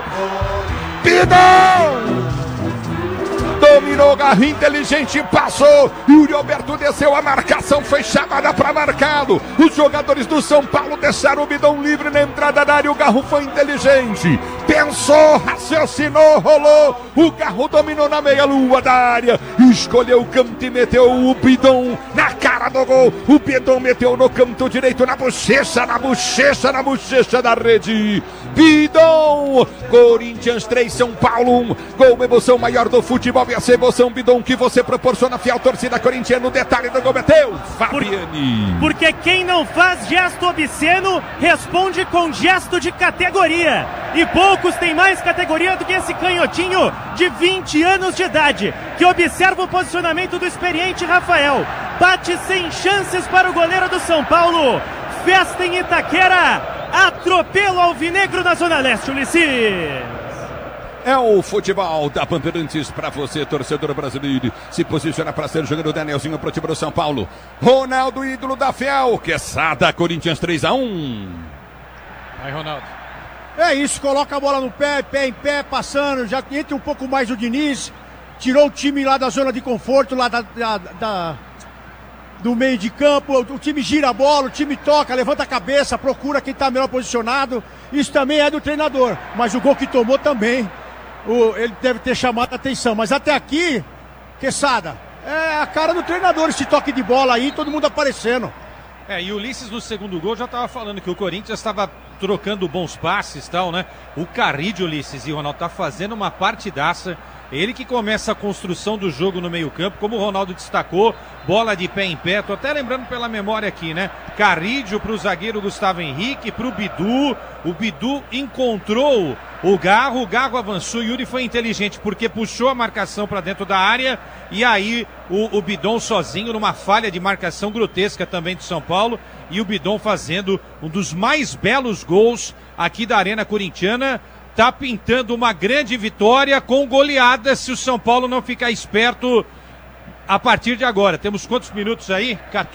Bidão! Dominou, Garro inteligente, passou. Yuri Alberto desceu, a marcação foi chamada para marcado. Os jogadores do São Paulo deixaram o Bidão livre na entrada da área. O Garro foi inteligente, pensou, raciocinou, rolou. O Garro dominou na meia-lua da área, escolheu o canto e meteu o Bidão na cara do gol. O Bidão meteu no canto direito, na bochecha da rede. Bidão! Corinthians 3, São Paulo 1. Gol, emoção maior do futebol. E essa emoção, Bidão, que você proporciona, fiel torcida corintiana. O detalhe do gol é teu, Fabiane. Porque quem não faz gesto obsceno responde com gesto de categoria. E poucos têm mais categoria do que esse canhotinho de 20 anos de idade, que observa o posicionamento do experiente Rafael. Bate sem chances para o goleiro do São Paulo. Festa em Itaquera. Atropelo alvinegro na Zona Leste, Ulisses. É o futebol da Bandeirantes para você, torcedor brasileiro. Se posiciona para ser jogador Danielzinho pro time do São Paulo. Ronaldo, ídolo da Fiel. Quesada, Corinthians 3-1. Aí, Ronaldo. É isso, coloca a bola no pé, pé em pé, passando. Já entra um pouco mais o Diniz. Tirou o time lá da zona de conforto, lá do meio de campo. O time gira a bola, o time toca, levanta a cabeça, procura quem está melhor posicionado. Isso também é do treinador. Mas o gol que tomou também, ele deve ter chamado a atenção. Mas até aqui, Quesada, é a cara do treinador esse toque de bola aí, todo mundo aparecendo. E o Ulisses no segundo gol já estava falando que o Corinthians estava trocando bons passes e tal, né? O Caride, Ulisses e o Ronaldo tá fazendo uma partidaça. Ele que começa a construção do jogo no meio-campo, como o Ronaldo destacou, bola de pé em pé. Tô até lembrando pela memória aqui, né? Carrídio pro zagueiro Gustavo Henrique, pro Bidu. O Bidu encontrou o Garro avançou. Yuri foi inteligente porque puxou a marcação para dentro da área. E aí o Bidon sozinho numa falha de marcação grotesca também do São Paulo. E o Bidon fazendo um dos mais belos gols aqui da Arena Corintiana. Tá pintando uma grande vitória com goleada se o São Paulo não ficar esperto a partir de agora. Temos quantos minutos aí? 14.